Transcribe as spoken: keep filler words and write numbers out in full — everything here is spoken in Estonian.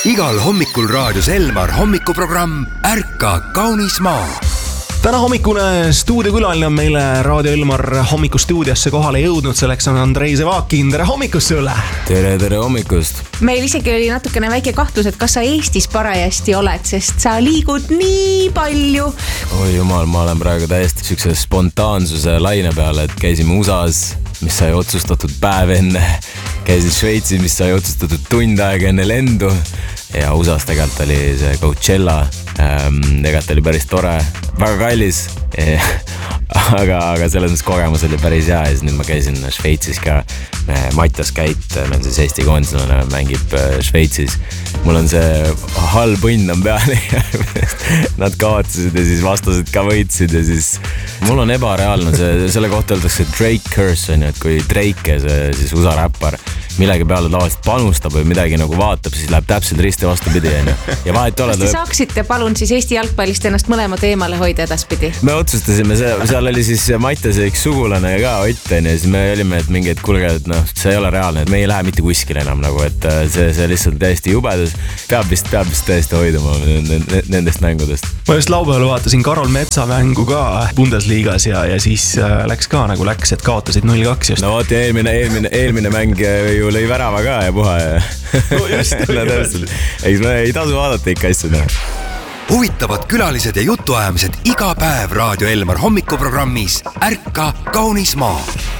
Igal hommikul raadios Elmar hommikuprogramm Ärka kaunis maa. Täna hommikune stuudiokülaline on meile Raadio Elmar hommikustuudiosse kohale jõudnud. Selleks on Andrei Zevakin. Tere hommikust sulle! Tere, tere hommikust! Meil isegi oli natukene väike kahtlus, et kas sa Eestis parajasti oled, sest sa liigud nii palju. Oi jumal, ma olen praegu täiesti sükse spontaansuse laine peale, et käisime U S A-s, mis sai otsustatud päev enne. Käisin Šveitsis, mis sai otsustatud tund aega enne lendu. Ja U S A-s tegelikult oli see Coachella. Tegelikult oli päris tore, väga kallis. aga, aga selles mõttes kogemus oli päris hea. Ja nüüd ma käisin Šveitsis ka. Mattias Käit, meil siis Eesti koondislane, mängib Šveitsis. Mul on see halb õnn on peal. Nad kaotasid ja siis vastased ka võitsid. Ja siis mul on ebareaalne. See, selle kohta öeldakse Drake curse on, et kui Drake, see siis U S A räppar, millegi peale tavaliselt panustab või midagi nagu vaatab, siis läheb täpselt risti vastupidi. Ja vahet ole. Kas te saaksite palun siis Eesti jalgpallist ennast mõlema teemale hoida edaspidi? Me otsustasime, seal oli siis Mattias üks sugulane ka Ott, ja siis me olime, et mingi, et kulge, et noh, see ei ole reaalne, et me ei lähe mitte kuskil enam nagu, et see, see lihtsalt täiesti jubedus. Peab vist, peab vist täiesti hoiduma nendest mängudest. Ma just laupäeval vaatasin Karol Metsa mängu ka Bundesliigas ja, ja siis läks ka nagu läks, et kaotasid null kaks just. No vaat ja eelmine, eelmine, eelmine mäng ju lõi värava ka ja puha ja no just, no, ei, ei tasu vaadata ikka asju. Huvitavad külalised ja jutuajamised iga päev Raadio Elmar hommikuprogrammis Ärka kaunis maa.